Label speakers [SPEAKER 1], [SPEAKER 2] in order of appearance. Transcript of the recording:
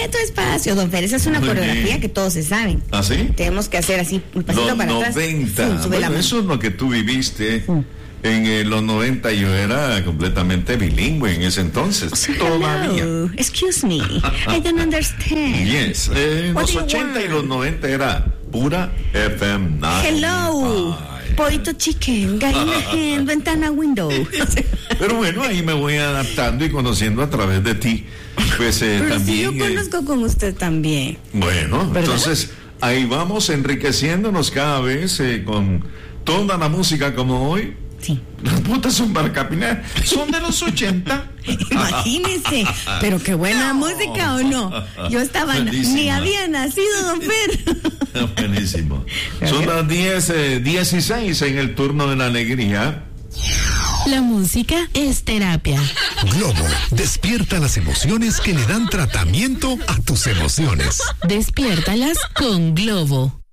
[SPEAKER 1] Lento, despacio, don Fer. Esa es una coreografía que todos se saben.
[SPEAKER 2] ¿Ah, sí?
[SPEAKER 1] Tenemos que hacer así, un pasito
[SPEAKER 2] Los
[SPEAKER 1] para
[SPEAKER 2] 90.
[SPEAKER 1] atrás. Sube la mano.
[SPEAKER 2] Eso es lo que tú viviste. En los 90 yo era completamente bilingüe en ese entonces. Todavía.
[SPEAKER 1] Hello. Excuse me. I don't understand.
[SPEAKER 2] Yes. Los 80 y los 90 era pura FM 9.
[SPEAKER 1] Hello. Pollito chicken, gallina hen, ventana window.
[SPEAKER 2] Pero bueno, ahí me voy adaptando y conociendo a través de ti. Pues
[SPEAKER 1] Pero
[SPEAKER 2] también.
[SPEAKER 1] si yo conozco con usted también.
[SPEAKER 2] Bueno,
[SPEAKER 1] ¿verdad?
[SPEAKER 2] entonces ahí vamos enriqueciéndonos cada vez con toda la música como hoy.
[SPEAKER 1] Sí.
[SPEAKER 2] Las putas son para capinar. Son de los 80.
[SPEAKER 1] Imagínese. Pero qué buena música, ¿o no? Yo estaba,
[SPEAKER 2] Buenísima.
[SPEAKER 1] ni había nacido, don Fer.
[SPEAKER 2] Buenísimo. Son las 10:16 en el turno de la alegría.
[SPEAKER 3] La música es terapia.
[SPEAKER 4] Globo despierta las emociones que le dan tratamiento a tus emociones.
[SPEAKER 3] Despiértalas con Globo.